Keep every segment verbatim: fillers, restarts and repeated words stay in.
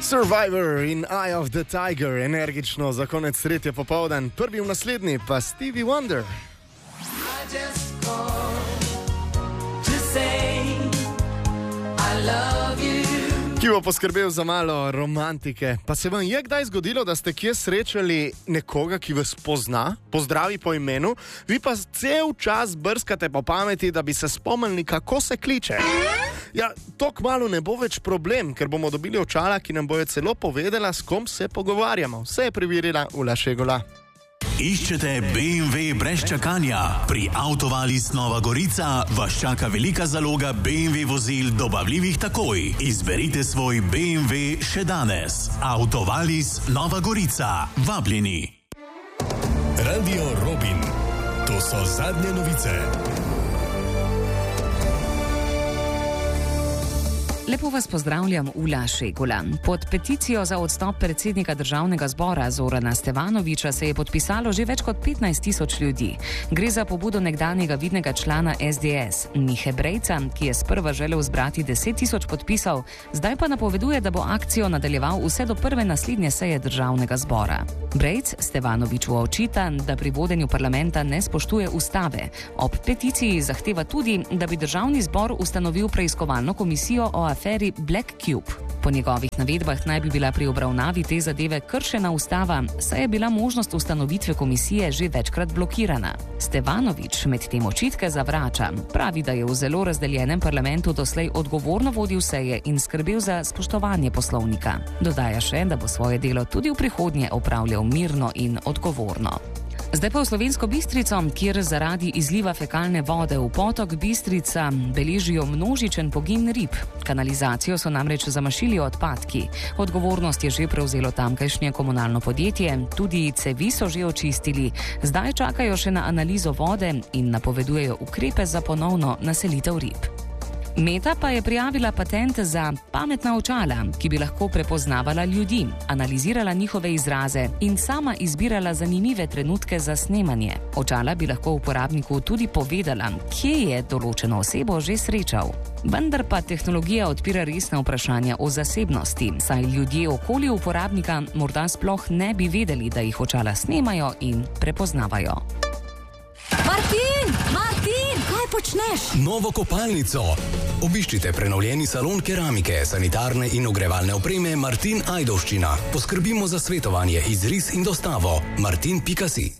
Survivor in Eye of the Tiger, energično za konec tretje popoldan, prvi v naslednji pa Stevie Wonder. Ki bo poskrbel za malo romantike. Pa se vam je kdaj zgodilo, da ste kje srečali nekoga, ki vas pozna, pozdravi po imenu, vi pa cel čas brskate po pameti, da bi se spomnili, kako se kliče? Ja, to kmalu ne bo več problem, ker bomo dobili očala, ki nam bojo celo povedala, s kom se pogovarjamo. Vse je preverila Ula Šegula. Iščete B M W brez čakanja? Pri Autovalis Nova Gorica vas čaka velika zaloga B M W vozil dobavljivih takoj. Izberite svoj B M W še danes. Autovalis Nova Gorica. Vabljeni. Radio Robin. To so zadnje novice. Lepo vas pozdravljam, Ula Šegula. Pod peticijo za odstop predsednika državnega zbora Zorana Stevanovića se je podpisalo že več kot petnajst tisoč ljudi. Gre za pobudo nekdanjega vidnega člana S D S, Mihe Brejca, ki je sprva želel zbrati deset tisoč podpisov, zdaj pa napoveduje, da bo akcijo nadaljeval vse do prve naslednje seje državnega zbora. Brejc Stevanoviću očita, da pri vodenju parlamenta ne spoštuje ustave. Ob peticiji zahteva tudi, da bi državni zbor ustanovil preiskovalno komisijo o aferi Black Cube. Po njegovih navedbah naj bi bila pri obravnavi te zadeve kršena ustava, saj je bila možnost ustanovitve komisije že večkrat blokirana. Stevanović med tem očitke zavrača. Pravi, da je v zelo razdeljenem parlamentu doslej odgovorno vodil seje in skrbel za spoštovanje poslovnika. Dodaja še, da bo svoje delo tudi v prihodnje opravljal mirno in odgovorno. Zdaj pa v Slovensko Bistrico, kjer zaradi izliva fekalne vode v potok Bistrica beležijo množičen pogin rib. Kanalizacijo so namreč zamašili odpadki. Odgovornost je že prevzelo tamkajšnje komunalno podjetje, tudi cevi so že očistili. Zdaj čakajo še na analizo vode in napovedujejo ukrepe za ponovno naselitev rib. Meta pa je prijavila patent za pametna očala, ki bi lahko prepoznavala ljudi, analizirala njihove izraze in sama izbirala zanimive trenutke za snemanje. Očala bi lahko uporabniku tudi povedala, kje je določeno osebo že srečal. Vendar pa tehnologija odpira resna vprašanja o zasebnosti, saj ljudje okoli uporabnika morda sploh ne bi vedeli, da jih očala snemajo in prepoznavajo. Martin! Martin! Kaj počneš? Novo kopalnico. Obiščite prenovljeni salon keramike, sanitarne in ogrevalne opreme Martin Ajdovščina. Poskrbimo za svetovanje, izris in dostavo. martin pika si.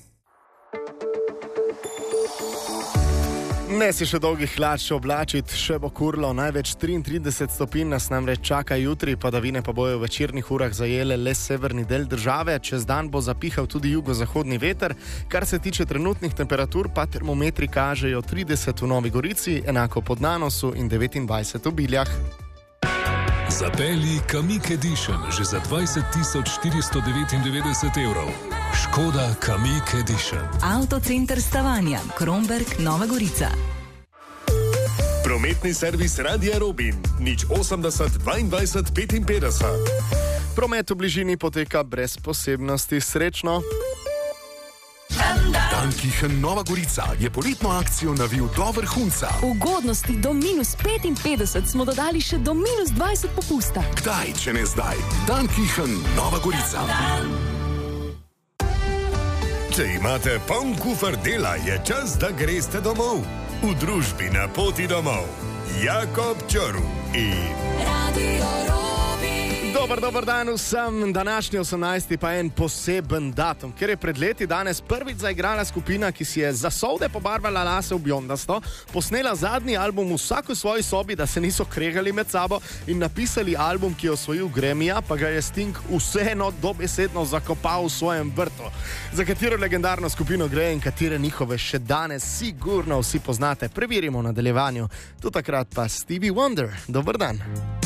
Ne si še dolgih hlač oblačiti, še bo kurlo, največ triintrideset stopinj nas namreč čaka jutri, padavine pa bojo v večernih urah zajele le severni del države, čez dan bo zapihal tudi jugozahodni veter, kar se tiče trenutnih temperatur, pa termometri kažejo trideset v Novi Gorici, enako pod Nanosu in devetindvajset v Biljah. Zapelji Kamiq Edition že za dvajset tisoč štiristo devetindevetdeset evrov. Škoda Kamiq Edition. Avtocenter Stavanja, Kromberk, Nova Gorica. Prometni servis Radia Robin. nič osemdeset dvaindvajset petinpetdeset. Promet v bližini poteka brez posebnosti. Srečno! Dankichen Nova Gorica je poletno akcijo navil do vrhunca. Ugodnosti do minus petinpetdeset smo dodali še do minus dvajset popusta. Kdaj, če ne zdaj? Dankichen Nova Gorica. Če imate poln kufer dela, je čas, da greste domov. V družbi Na poti domov. Jakob Čorv in Radio Robin. Dobar, dobar dan vsem. Današnji osemnajsti pa en poseben datum, ker je pred leti danes prvič zaigrala skupina, ki si je za solde pobarvala lase v biondasto, posnela zadnji album vsak v svoji sobi, da se niso kregali med sabo, in napisali album, ki je osvojil Gramija, pa ga je Sting vseeno dobesedno zakopal v svojem vrtu. Za katero legendarno skupino gre in katere njihove še danes sigurno vsi poznate, preverimo v nadaljevanju. Do takrat pa Stevie Wonder. Dobar dan.